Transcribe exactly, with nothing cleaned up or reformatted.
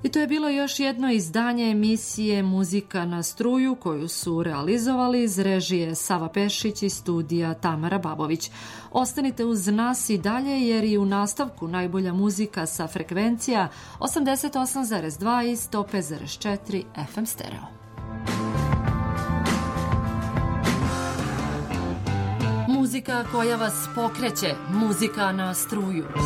I to je bilo još jedno izdanje emisije Muzika na struju koju su realizovali iz režije Sava Pešić i studija Tamara Babović. Ostanite uz nas i dalje jer i u nastavku najbolja muzika sa frekvencija osamdeset osam zarez dva i sto pet zarez četiri F M stereo. Muzika koja vas pokreće, muzika na struju.